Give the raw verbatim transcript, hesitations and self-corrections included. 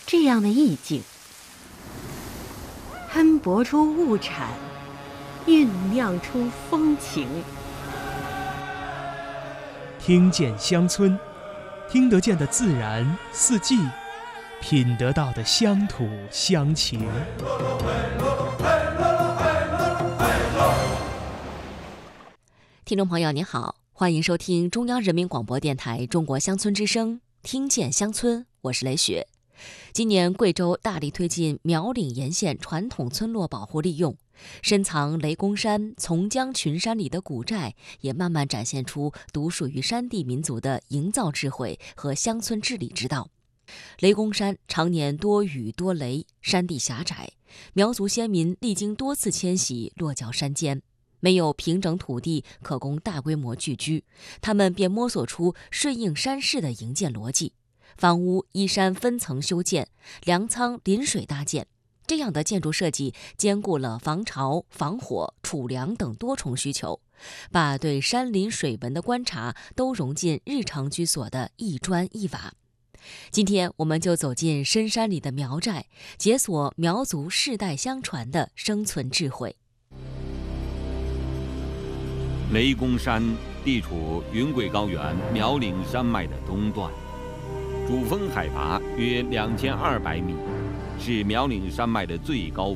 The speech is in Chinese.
这样的意境，喷薄出物产，酝酿出风情。 听见乡村，听得见的自然四季，品得到的乡土乡情。 听众朋友您好，欢迎收听中央人民广播电台中国乡村之声，听见乡村，我是雷雪。今年贵州大力推进苗岭沿线传统村落保护利用，深藏雷公山、从江群山里的古寨也慢慢展现出独属于山地民族的营造智慧和乡村治理之道。雷公山常年多雨多雷，山地狭窄，苗族先民历经多次迁徙落脚山间，没有平整土地可供大规模聚居，他们便摸索出顺应山势的营建逻辑。房屋依山分层修建，粮仓临水搭建，这样的建筑设计兼顾了防潮、防火、储粮等多重需求，把对山林水文的观察都融进日常居所的一砖一瓦。今天我们就走进深山里的苗寨，解锁苗族世代相传的生存智慧。 雷公山地处云贵高原苗岭山脉的东段，主峰海拔约两千二百米，是苗岭山脉的最高